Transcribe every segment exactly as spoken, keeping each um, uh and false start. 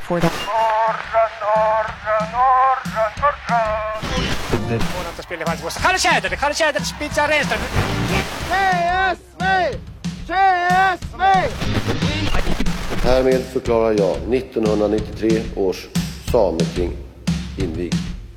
for the Norra, norra, norra, norra. Månads spel i Halmstad. Kalle Tjäder, Kalle Tjäder spitsar Renström. C S V! C S V! Härmed förklarar jag nittonhundranittiotre års sameting invigd.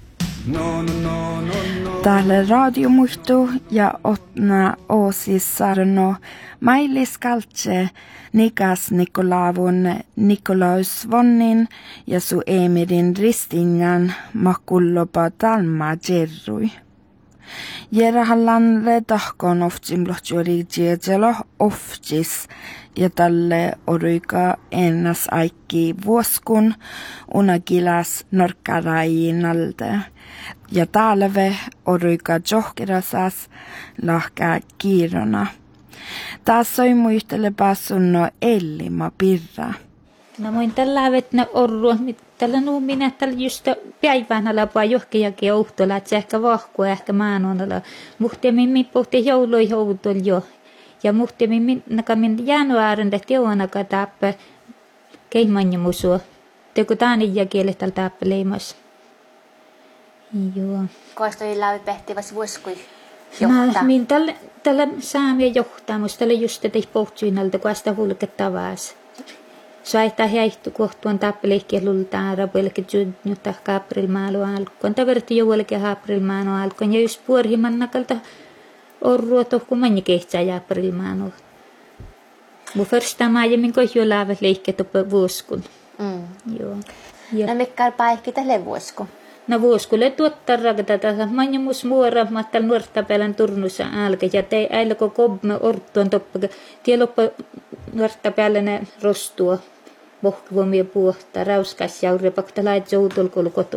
Täällä radiomuistu ja otna oosissarno Mailis Kaltse Nikas Nikolavun Nikolaus Vonnin ja su Emirin ristingan makullopa talma jerrui. Jerahallan redahkon oftsimlohtuori jiedzelo oftis ja tälle oruika ennas aikki vuoskun unakilas norkkarainalte. Ja talve oruika johkerasas lahka kiirona. Taas soi muistele passunno ellima pirra. No muin tällä vetnä orrua, tällä nuumina tällä just päivänä läpää johkejakin outolla, että se ehkä vahkua ehkä maanonalla. Muhtiamin min pohti joului houtol jo. Ja muhtiamin min nakamin januaarin tehti joonaka tappe keihmanjamusua. Teko taani ja kielet tällä tappe leimas. Joo. Koistoi läpi pehtivas vuoskui johtaa. No, min tällä tällä saamia johtamus tällä just tehti pohtuinalta, kun sitä hulkettavas. Saittaa häihty kohtuun tappeliikkiä lultaan rapuillekin tyydyttä kaprilmaalu alkuun. Taverti jouellekin aprilmaanu alkuun. Ja just puorihiman nakalta orrua tohku manni kehtsää ja aprilmaanu. Mun första maailmin kohju laavat liikkeet oppa vuoskun. Mm. Joo. Ja. No mikä on paikki tälle vuosku? No vuoskulle tuottaa rakata. Manni mus muora mattal nuortapelän turnussa alke. Ja tei äilläkö kobme ortuon toppa. Tieloppa nuortapelänä rostua. Vohkivomia puhtaa, rauskas jauri, pakta lait joutolkolu koto.